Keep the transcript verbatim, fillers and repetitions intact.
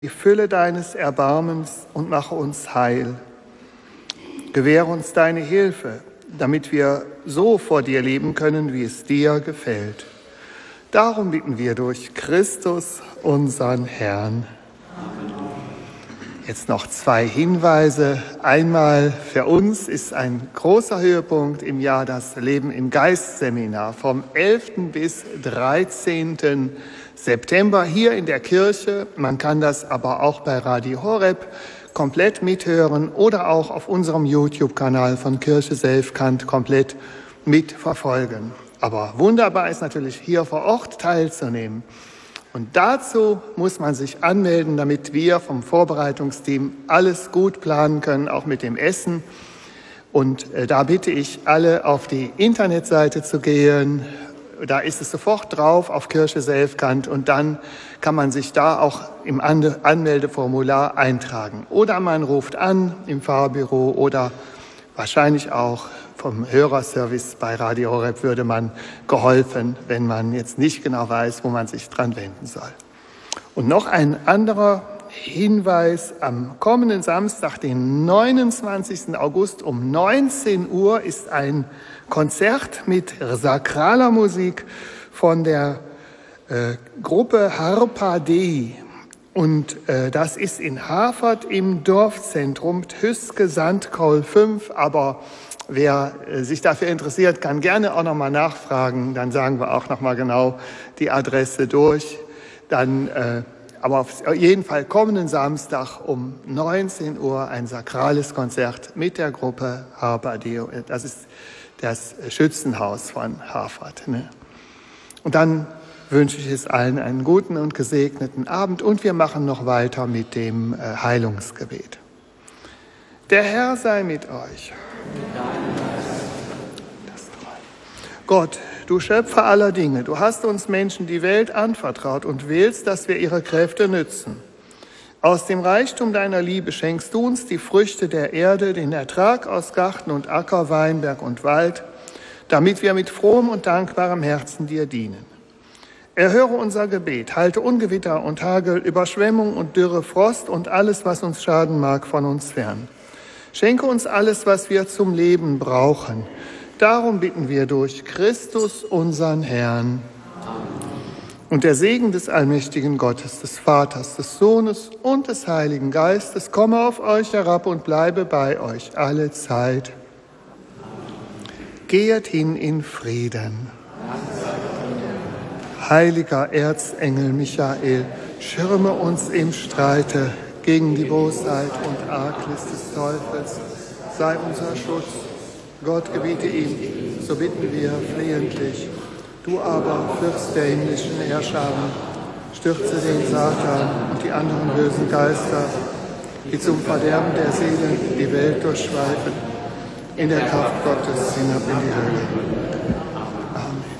die Fülle deines Erbarmens und mache uns heil. Gewähre uns deine Hilfe, damit wir so vor dir leben können, wie es dir gefällt. Darum bitten wir durch Christus, unseren Herrn. Jetzt noch zwei Hinweise. Einmal für uns ist ein großer Höhepunkt im Jahr das Leben im Geist-Seminar vom elften bis dreizehnten September hier in der Kirche. Man kann das aber auch bei Radio Horeb komplett mithören oder auch auf unserem YouTube-Kanal von Kirche Selfkant komplett mitverfolgen. Aber wunderbar ist natürlich, hier vor Ort teilzunehmen. Und dazu muss man sich anmelden, damit wir vom Vorbereitungsteam alles gut planen können, auch mit dem Essen. Und äh, da bitte ich alle, auf die Internetseite zu gehen. Da ist es sofort drauf auf Kirche Selfkant und dann kann man sich da auch im Anmeldeformular eintragen. Oder man ruft an im Fahrbüro oder wahrscheinlich auch vom Hörerservice bei Radio Horeb würde man geholfen, wenn man jetzt nicht genau weiß, wo man sich dran wenden soll. Und noch ein anderer Hinweis: Am kommenden Samstag, den neunundzwanzigsten August um neunzehn Uhr ist ein Konzert mit sakraler Musik von der äh, Gruppe Harpa Dei. Und äh, das ist in Hafert im Dorfzentrum Tüske Sandkoll fünf. Aber wer äh, sich dafür interessiert, kann gerne auch nochmal nachfragen. Dann sagen wir auch nochmal genau die Adresse durch. Dann, äh, aber auf jeden Fall kommenden Samstag um neunzehn Uhr ein sakrales Konzert mit der Gruppe Harpa Dei. Das ist das Schützenhaus von Hafert. Ne? Und dann wünsche ich es allen einen guten und gesegneten Abend und wir machen noch weiter mit dem Heilungsgebet. Der Herr sei mit euch. Gott, du Schöpfer aller Dinge, du hast uns Menschen die Welt anvertraut und willst, dass wir ihre Kräfte nützen. Aus dem Reichtum deiner Liebe schenkst du uns die Früchte der Erde, den Ertrag aus Garten und Acker, Weinberg und Wald, damit wir mit frohem und dankbarem Herzen dir dienen. Erhöre unser Gebet, halte Ungewitter und Hagel, Überschwemmung und Dürre, Frost und alles, was uns schaden mag, von uns fern. Schenke uns alles, was wir zum Leben brauchen. Darum bitten wir durch Christus, unseren Herrn. Und der Segen des allmächtigen Gottes, des Vaters, des Sohnes und des Heiligen Geistes komme auf euch herab und bleibe bei euch alle Zeit. Gehet hin in Frieden. Heiliger Erzengel Michael, schirme uns im Streite gegen die Bosheit und Arglist des Teufels. Sei unser Schutz. Gott gebiete ihm, so bitten wir flehentlich. Du aber, Fürst der himmlischen Herrscharen, stürze den Satan und die anderen bösen Geister, die zum Verderben der Seelen die Welt durchschweifen, in der Kraft Gottes hinab in die Hölle.